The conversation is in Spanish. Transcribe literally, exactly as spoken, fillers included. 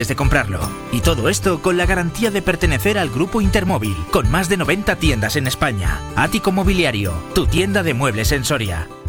de comprarlo. Y todo esto con la garantía de pertenecer al Grupo Intermóvil, con más de noventa tiendas en España. Ático Mobiliario, tu tienda de muebles en Soria.